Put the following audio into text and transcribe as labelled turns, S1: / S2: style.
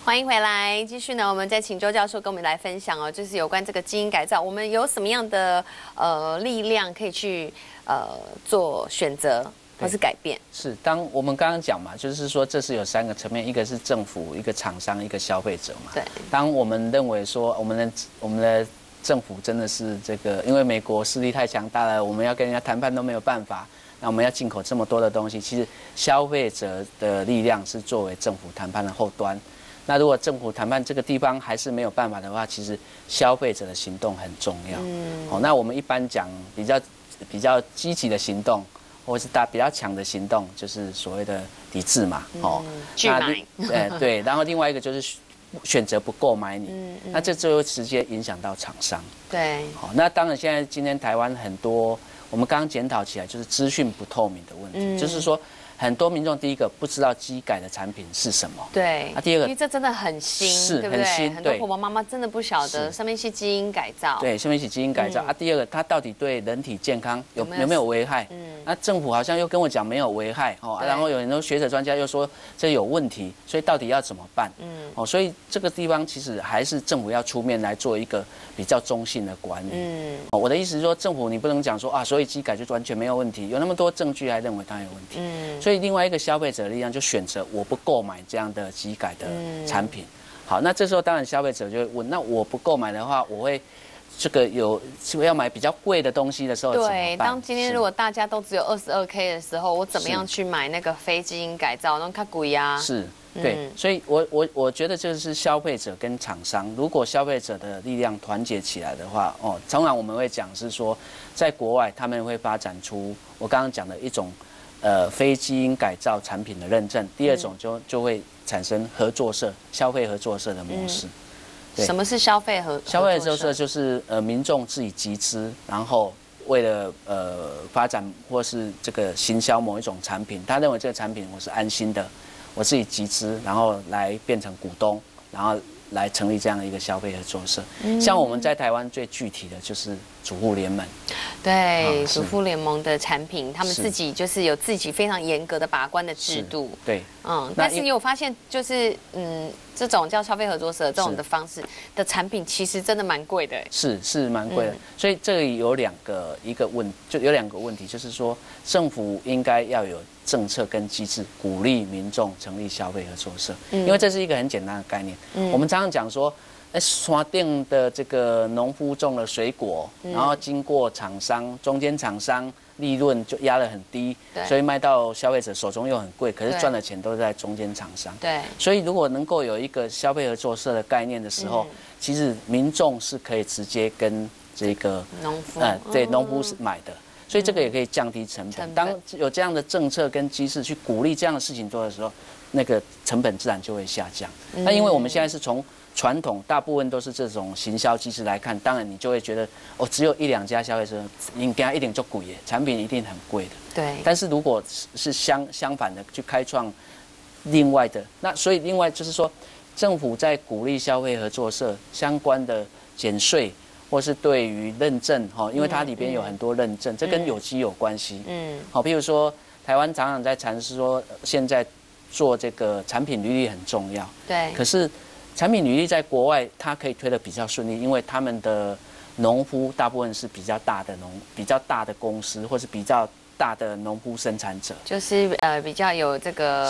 S1: 欢迎回来，继续呢，我们再请周教授跟我们来分享哦，就是有关这个基因改造，我们有什么样的力量可以去做选择或是改变？
S2: 是，当我们刚刚讲嘛，就是说这是有3个层面，一个是政府，一个厂商，一个消费者嘛。
S1: 对。
S2: 当我们认为说我们的政府真的是这个，因为美国势力太强大了，我们要跟人家谈判都没有办法。那我们要进口这么多的东西，其实消费者的力量是作为政府谈判的后端。那如果政府谈判这个地方还是没有办法的话，其实消费者的行动很重要。那我们一般讲比较积极的行动，或是比较强的行动，就是所谓的抵制嘛。
S1: 拒买。
S2: 对，然后另外一个就是选择不购买你。那这就会直接影响到厂商。
S1: 对。
S2: 那当然现在今天台湾很多，我们刚刚检讨起来就是资讯不透明的问题，就是说。很多民众第一个不知道基改的产品是什么，
S1: 对。
S2: 第二个，
S1: 因为这真的很新，
S2: 是
S1: 对不对？
S2: 很新，
S1: 很多婆婆妈妈真的不晓得上面是基因改造，
S2: 对，上面是基因改造。第二个，它到底对人体健康有没有危害？那政府好像又跟我讲没有危害然后有很多学者专家又说这有问题，所以到底要怎么办？所以这个地方其实还是政府要出面来做一个比较中性的管理。我的意思是说，政府你不能讲说啊，所以基改就完全没有问题，有那么多证据还认为它有问题。所以另外一个消费者的力量就选择我不购买这样的基改的产品。好，那这时候当然消费者就会问，那我不购买的话，我会这个要买比较贵的东西的时候怎么办？
S1: 对，当今天如果大家都只有22K 的时候，我怎么样去买那个非基因改造，那较贵啊？
S2: 是。对，所以我觉得这是消费者跟厂商，如果消费者的力量团结起来的话，通常我们会讲是说，在国外他们会发展出我刚刚讲的一种非基因改造产品的认证，第二种就会产生合作社、消费合作社的模式。
S1: 什么是消费合作社？
S2: 就是民众自己集资，然后为了发展或是这个行销某一种产品，他认为这个产品我是安心的。我自己集资，然后来变成股东，然后来成立这样的一个消费合作社。像我们在台湾最具体的就是主妇联盟。
S1: 对，主妇联盟的产品，他们自己就是有自己非常严格的把关的制度。
S2: 对，
S1: 但是你有发现，就是这种叫消费合作社这种的方式的产品，其实真的蛮贵的。
S2: 是蛮贵的。所以这里有两个问题，就是说政府应该要有政策跟机制鼓励民众成立消费合作社，因为这是一个很简单的概念。我们常常讲说，山顶的这个农夫种了水果，然后经过中间厂商利润就压得很低，所以卖到消费者手中又很贵，可是赚的钱都是在中间厂商。
S1: 对，
S2: 所以如果能够有一个消费合作社的概念的时候，其实民众是可以直接跟这个
S1: 农夫
S2: 农夫是买的。所以这个也可以降低成本。当有这样的政策跟机制去鼓励这样的事情做的时候，那个成本自然就会下降。那因为我们现在是从传统大部分都是这种行销机制来看，当然你就会觉得只有1、2家消费者，你给他一定就贵耶，产品一定很贵的。
S1: 对。
S2: 但是如果是相反的去开创另外的，那所以另外就是说，政府在鼓励消费合作社相关的减税。或是对于认证因为它里边有很多认证，这跟有机有关系。譬如说台湾常常在阐释说，现在做这个产品履历很重要。
S1: 对。
S2: 可是产品履历在国外它可以推得比较顺利，因为他们的农夫大部分是比较大的公司，或是比较大的农夫生产者，
S1: 就是比较有这个